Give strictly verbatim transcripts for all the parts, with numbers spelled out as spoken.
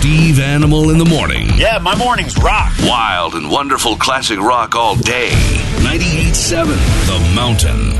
Steve Animal in the morning. Yeah, my mornings rock. Wild and wonderful classic rock all day. ninety-eight point seven The Mountain.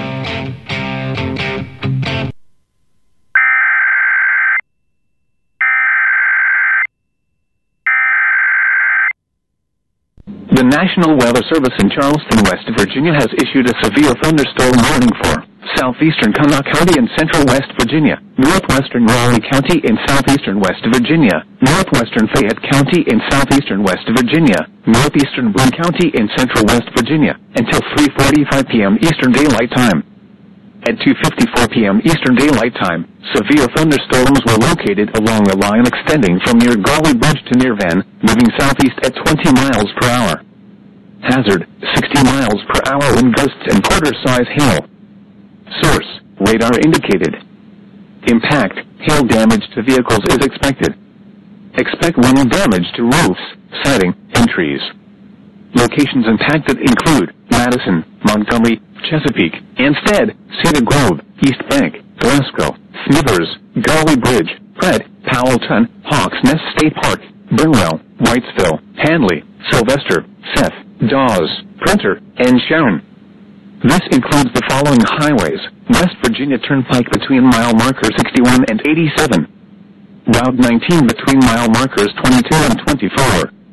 The National Weather Service in Charleston, West Virginia has issued a severe thunderstorm warning for southeastern Kanawha County and central West Virginia, northwestern Raleigh County and southeastern West Virginia, northwestern Fayette County and southeastern West Virginia, northeastern Boone County and central West Virginia, until three forty-five p.m. Eastern Daylight Time. At two fifty-four p.m. Eastern Daylight Time, severe thunderstorms were located along a line extending from near Gawley Bridge to near Van, moving southeast at twenty miles per hour. Hazard, sixty miles per hour wind gusts and quarter-size hail. Source, radar indicated. Impact, hail damage to vehicles is expected. Expect wind damage to roofs, siding, and trees. Locations impacted include Madison, Montgomery, Chesapeake, Anstead, Cedar Grove, East Bank, Glasgow, Smithers, Gawley Bridge, Pratt, Powellton, Hawks Nest State Park, Burnwell, Whitesville, Hanley, Sylvester, Seth, Dawes, Printer, and Sharon. This includes the following highways: West Virginia Turnpike between mile markers sixty-one and eighty-seven, Route nineteen between mile markers twenty-two and twenty-four,